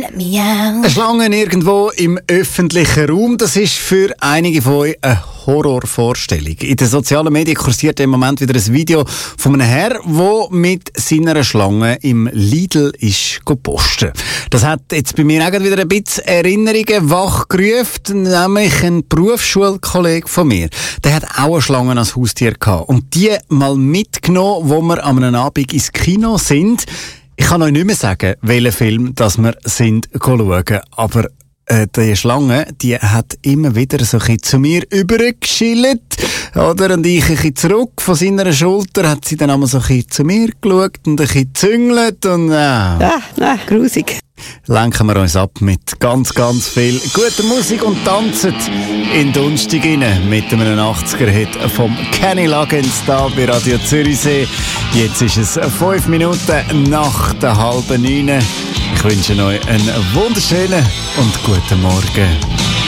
Schlangen irgendwo im öffentlichen Raum, das ist für einige von euch eine Horrorvorstellung. In den sozialen Medien kursiert im Moment wieder ein Video von einem Herr, der mit seiner Schlange im Lidl ist posten. Das hat jetzt bei mir auch wieder ein bisschen Erinnerungen wachgerufen, nämlich ein Berufsschulkollege von mir. Der hat auch eine Schlange als Haustier gehabt und die mal mitgenommen, wo wir an einem Abend ins Kino sind. Ich kann euch nicht mehr sagen, welchen Film das wir sind schauen, aber die Schlange, die hat immer wieder so ein bisschen zu mir übergeschillt, oder? Und ich ein bisschen zurück von seiner Schulter, hat sie dann einmal so ein bisschen zu mir geschaut und ein bisschen gezüngelt und grusig. Lenken wir uns ab mit ganz, ganz viel guter Musik und tanzen in Dunstig rein mit einem 80er-Hit vom Kenny Loggins da bei Radio Zürichsee. Jetzt ist es 5 Minuten nach der 8:30. Ich wünsche euch einen wunderschönen und guten Morgen.